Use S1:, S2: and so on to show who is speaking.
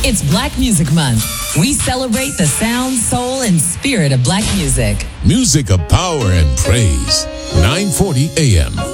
S1: It's Black Music Month. We celebrate the sound, soul, and spirit of black music.
S2: Music of power and praise. 940 AM.